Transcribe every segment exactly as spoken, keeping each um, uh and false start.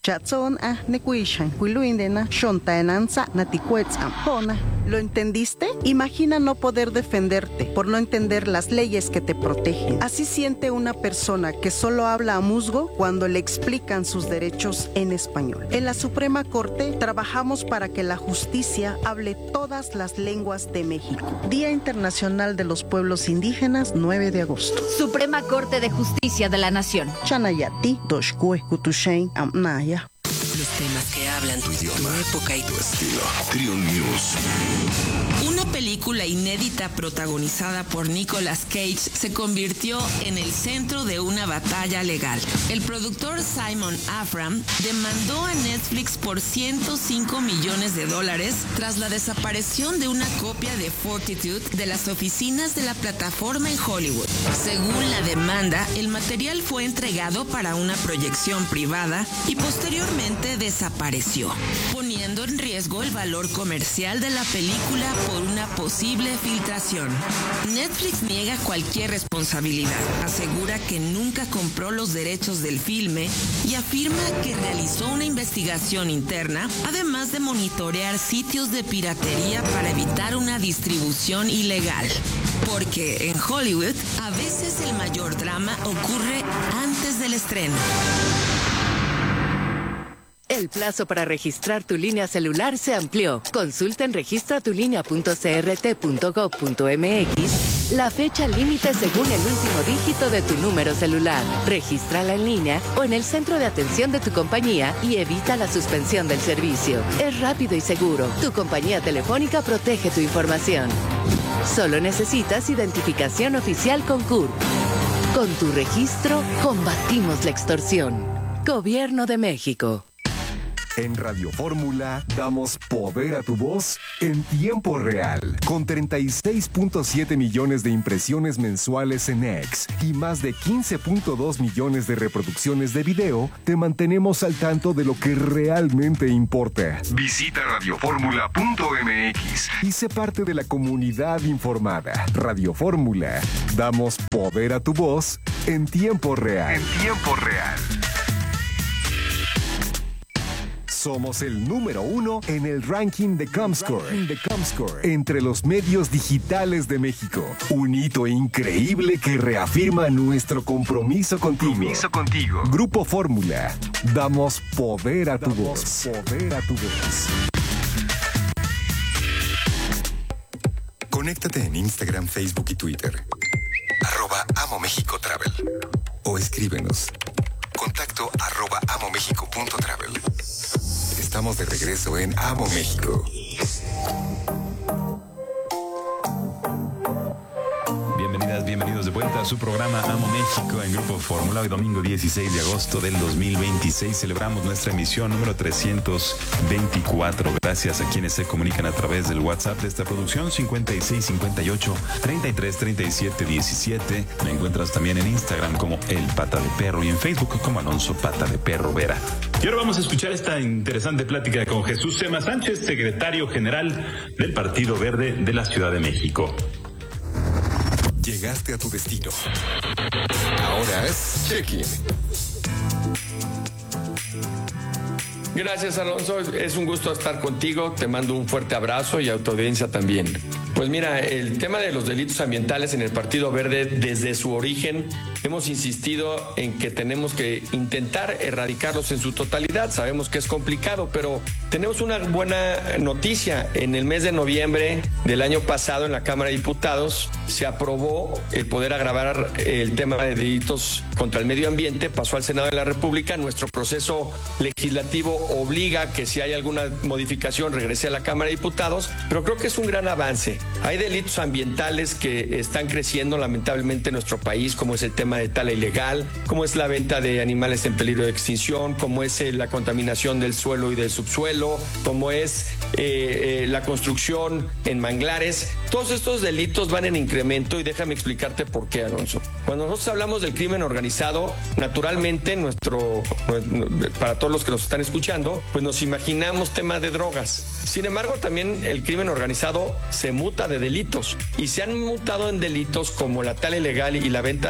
Chatson a nekuishan kuiluindena shontaenanza naticuetzam hona. ¿Lo entendiste? Imagina no poder defenderte por no entender las leyes que te protegen. Así siente una persona que solo habla a musgo cuando le explican sus derechos en español. En la Suprema Corte trabajamos para que la justicia hable todas las lenguas de México. Día Internacional de los Pueblos Indígenas, nueve de agosto. Suprema Corte de Justicia de la Nación. Chanayati, Doshkue, Kutushain, Amnaya. Los temas que hablan tu idioma, tu época y tu estilo. Trio News. Una película inédita protagonizada por Nicolas Cage se convirtió en el centro de una batalla legal. El productor Simon Afram demandó a Netflix por ciento cinco millones de dólares tras la desaparición de una copia de Fortitude de las oficinas de la plataforma en Hollywood. Según la demanda, el material fue entregado para una proyección privada y posteriormente desapareció, poniendo en riesgo el valor comercial de la película por una posible filtración. Netflix niega cualquier responsabilidad, asegura que nunca compró los derechos del filme y afirma que realizó una investigación interna, además de monitorear sitios de piratería para evitar una distribución ilegal. Porque en Hollywood, a veces el mayor drama ocurre antes del estreno. El plazo para registrar tu línea celular se amplió. Consulta en registra tu línea punto c r t punto gov punto m x la fecha límite según el último dígito de tu número celular. Regístrala en línea o en el centro de atención de tu compañía y evita la suspensión del servicio. Es rápido y seguro. Tu compañía telefónica protege tu información. Solo necesitas identificación oficial con C U R. Con tu registro, combatimos la extorsión. Gobierno de México. En Radio Fórmula damos poder a tu voz en tiempo real. Con treinta y seis punto siete millones de impresiones mensuales en X y más de quince punto dos millones de reproducciones de video, te mantenemos al tanto de lo que realmente importa. Visita radio fórmula punto m x y sé parte de la comunidad informada. Radio Fórmula, damos poder a tu voz en tiempo real. En tiempo real. Somos el número uno en el ranking de Comscore, de Comscore entre los medios digitales de México. Un hito increíble que reafirma nuestro compromiso contigo. Compromiso contigo. Grupo Fórmula. Damos poder a tu Damos voz. Poder a tu voz. Conéctate en Instagram, Facebook y Twitter. Arroba Amo México Travel. O escríbenos. Contacto arroba amomexico punto travel. Estamos de regreso en Amo México. Bienvenidas, bienvenidos de vuelta a su programa Amo México en Grupo Fórmula. Hoy domingo dieciséis de agosto del dos mil veintiséis celebramos nuestra emisión número trescientos veinticuatro. Gracias a quienes se comunican a través del WhatsApp de esta producción cincuenta y seis cincuenta y ocho treinta y tres treinta y siete diecisiete. Me encuentras también en Instagram como El Pata de Perro y en Facebook como Alonso Pata de Perro Vera. Y ahora vamos a escuchar esta interesante plática con Jesús Sema Sánchez, secretario general del Partido Verde de la Ciudad de México. Llegaste a tu destino. Ahora es check-in. Gracias, Alonso. Es un gusto estar contigo. Te mando un fuerte abrazo y a tu audiencia también. Pues mira, el tema de los delitos ambientales en el Partido Verde, desde su origen, hemos insistido en que tenemos que intentar erradicarlos en su totalidad. Sabemos que es complicado, pero tenemos una buena noticia. En el mes de noviembre del año pasado, en la Cámara de Diputados, se aprobó el poder agravar el tema de delitos contra el medio ambiente. Pasó al Senado de la República. Nuestro proceso legislativo obliga que si hay alguna modificación regrese a la Cámara de Diputados, pero creo que es un gran avance. Hay delitos ambientales que están creciendo lamentablemente en nuestro país, como es el tema de tala ilegal, como es la venta de animales en peligro de extinción, como es eh, la contaminación del suelo y del subsuelo, como es eh, eh, la construcción en manglares. Todos estos delitos van en incremento y déjame explicarte por qué, Alonso. Cuando nosotros hablamos del crimen organizado, naturalmente nuestro, para todos los que nos están escuchando, pues nos imaginamos temas de drogas. Sin embargo, también el crimen organizado se muta de delitos y se han mutado en delitos como la tala ilegal y la venta de,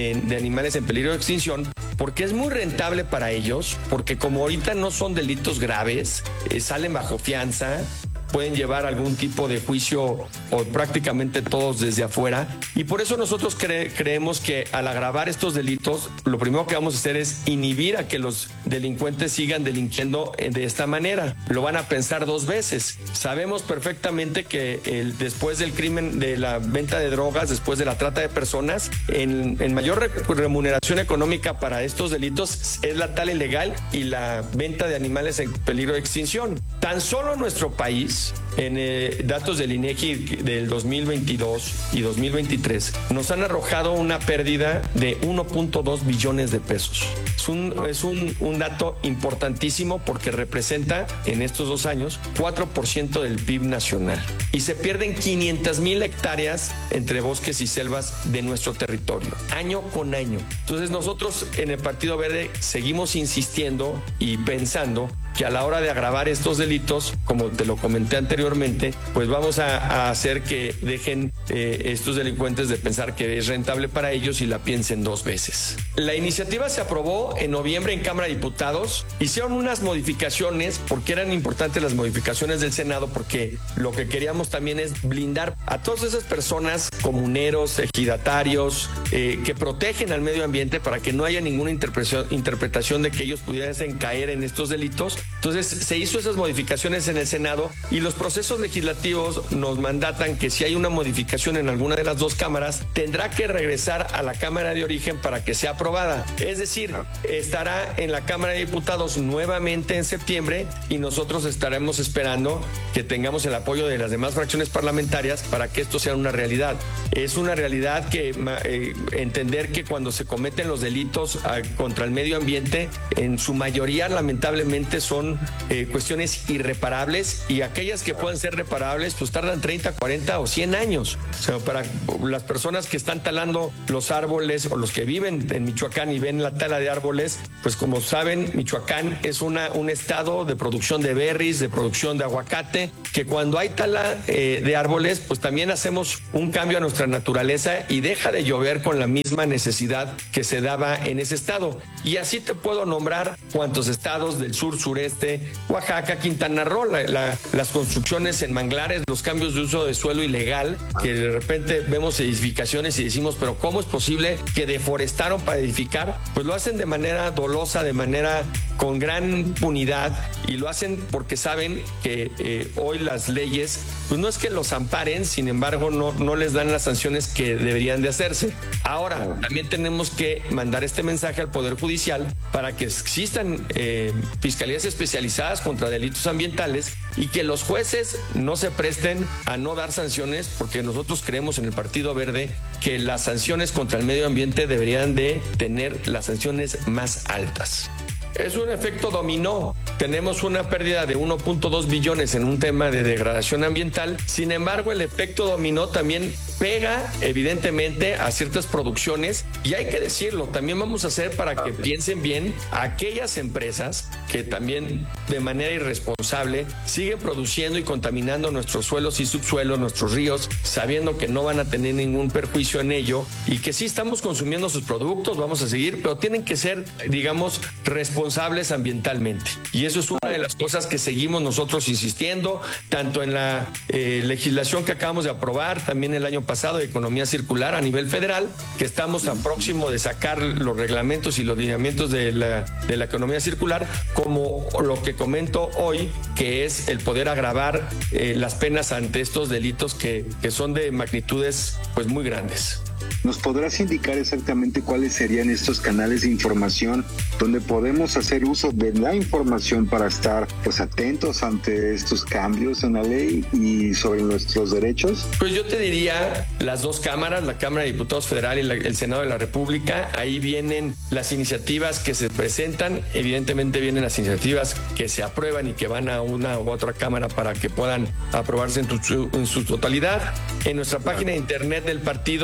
de, de animales en peligro de extinción, porque es muy rentable para ellos, porque como ahorita no son delitos graves, eh, salen bajo fianza, pueden llevar algún tipo de juicio o prácticamente todos desde afuera, y por eso nosotros cre- creemos que al agravar estos delitos, lo primero que vamos a hacer es inhibir a que los delincuentes sigan delinquiendo de esta manera. Lo van a pensar dos veces. Sabemos perfectamente que el, después del crimen, de la venta de drogas, después de la trata de personas, en, en mayor re- remuneración económica para estos delitos es la tala ilegal y la venta de animales en peligro de extinción. Tan solo en nuestro país, en eh, datos del INEGI del dos mil veintidós y dos mil veintitrés, nos han arrojado una pérdida de uno punto dos billones de pesos. Es un, es un, un dato importantísimo porque representa en estos dos años cuatro por ciento del P I B nacional. Y se pierden quinientas mil hectáreas entre bosques y selvas de nuestro territorio, año con año. Entonces nosotros en el Partido Verde seguimos insistiendo y pensando que a la hora de agravar estos delitos, como te lo comenté anteriormente, pues vamos a, a hacer que dejen eh, estos delincuentes de pensar que es rentable para ellos y la piensen dos veces. La iniciativa se aprobó en noviembre en Cámara de Diputados. Hicieron unas modificaciones porque eran importantes las modificaciones del Senado, porque lo que queríamos también es blindar a todas esas personas, comuneros, ejidatarios, eh, que protegen al medio ambiente para que no haya ninguna interpretación, interpretación de que ellos pudiesen caer en estos delitos. Entonces se hizo esas modificaciones en el Senado y los procesos legislativos nos mandatan que si hay una modificación en alguna de las dos cámaras, tendrá que regresar a la Cámara de origen para que sea aprobada. Es decir, estará en la Cámara de Diputados nuevamente en septiembre y nosotros estaremos esperando que tengamos el apoyo de las demás fracciones parlamentarias para que esto sea una realidad. Es una realidad que eh, entender que cuando se cometen los delitos eh, contra el medio ambiente, en su mayoría lamentablemente son eh, cuestiones irreparables, y aquellas que pueden ser reparables pues tardan treinta, cuarenta o cien años. O sea, para las personas que están talando los árboles o los que viven en Michoacán y ven la tala de árboles, pues como saben, Michoacán es una, un estado de producción de berries, de producción de aguacate, que cuando hay tala eh, de árboles pues también hacemos un cambio a nuestra naturaleza y deja de llover con la misma necesidad que se daba en ese estado. Y así te puedo nombrar cuantos estados del sur, sureste, Oaxaca, Quintana Roo, la, la, las construcciones en manglares, los cambios de uso de suelo ilegal, que de repente vemos edificaciones y decimos, pero ¿cómo es posible que deforestaron para edificar? Pues lo hacen de manera dolosa, de manera con gran impunidad, y lo hacen porque saben que eh, hoy las leyes, pues no es que los amparen, sin embargo no, no les dan las sanciones que deberían de hacerse. Ahora, también tenemos que mandar este mensaje al Poder Judicial para que existan eh, fiscalías especializadas contra delitos ambientales y que los jueces no se presten a no dar sanciones, porque nosotros creemos en el Partido Verde que las sanciones contra el medio ambiente deberían de tener las sanciones más altas. Es un efecto dominó. Tenemos una pérdida de uno punto dos billones en un tema de degradación ambiental. Sin embargo, el efecto dominó también pega evidentemente a ciertas producciones, y hay que decirlo, también vamos a hacer para que piensen bien a aquellas empresas que también de manera irresponsable siguen produciendo y contaminando nuestros suelos y subsuelos, nuestros ríos, sabiendo que no van a tener ningún perjuicio en ello y que sí estamos consumiendo sus productos, vamos a seguir, pero tienen que ser, digamos, responsables ambientalmente. Y eso es una de las cosas que seguimos nosotros insistiendo, tanto en la eh, legislación que acabamos de aprobar, también el año pasado de economía circular a nivel federal, que estamos a próximo de sacar los reglamentos y los lineamientos de la, de la economía circular, como lo que comento hoy, que es el poder agravar eh, las penas ante estos delitos que, que son de magnitudes pues muy grandes. ¿Nos podrás indicar exactamente cuáles serían estos canales de información donde podemos hacer uso de la información para estar pues atentos ante estos cambios en la ley y sobre nuestros derechos? Pues yo te diría las dos cámaras, la Cámara de Diputados Federal y la, el Senado de la República. Ahí vienen las iniciativas que se presentan, evidentemente vienen las iniciativas que se aprueban y que van a una u otra cámara para que puedan aprobarse en, tu, en su totalidad. En nuestra página de internet del Partido Verde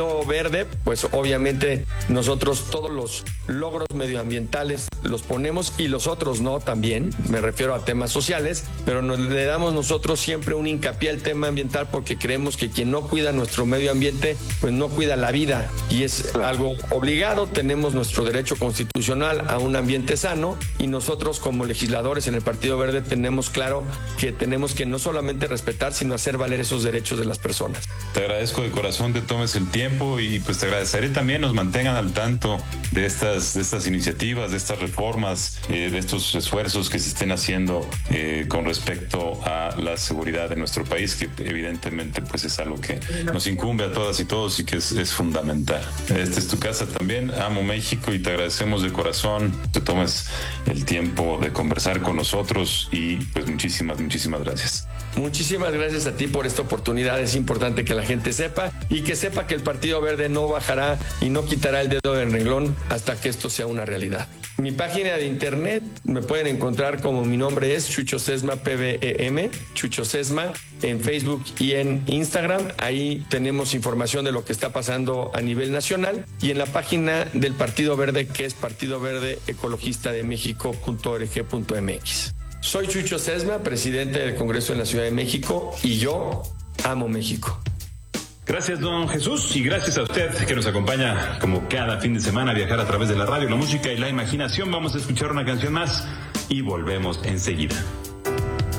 Verde, pues obviamente nosotros todos los logros medioambientales los ponemos y los otros no también, me refiero a temas sociales, pero nos, le damos nosotros siempre un hincapié al tema ambiental porque creemos que quien no cuida nuestro medio ambiente, pues no cuida la vida y es algo obligado. Tenemos nuestro derecho constitucional a un ambiente sano y nosotros como legisladores en el Partido Verde tenemos claro que tenemos que no solamente respetar, sino hacer valer esos derechos de las personas. Te agradezco de corazón que tomes el tiempo y pues te agradeceré también nos mantengan al tanto de estas, de estas iniciativas, de estas reformas, eh, de estos esfuerzos que se estén haciendo eh, con respecto a la seguridad de nuestro país, que evidentemente pues es algo que nos incumbe a todas y todos y que es, es fundamental. Esta es tu casa también, amo México y te agradecemos de corazón que tomes el tiempo de conversar con nosotros y pues muchísimas, muchísimas gracias. Muchísimas gracias a ti por esta oportunidad. Es importante que la gente sepa y que sepa que el Partido Verde no bajará y no quitará el dedo del renglón hasta que esto sea una realidad. Mi página de internet me pueden encontrar como mi nombre es Chucho Sesma P V E M, Chucho Sesma, en Facebook y en Instagram. Ahí tenemos información de lo que está pasando a nivel nacional y en la página del Partido Verde, que es partido verde ecologista de méxico punto org punto m x. Soy Chucho Sesma, presidente del Congreso de la Ciudad de México y yo amo México. Gracias, don Jesús, y gracias a usted que nos acompaña como cada fin de semana a viajar a través de la radio, la música y la imaginación. Vamos a escuchar una canción más y volvemos enseguida.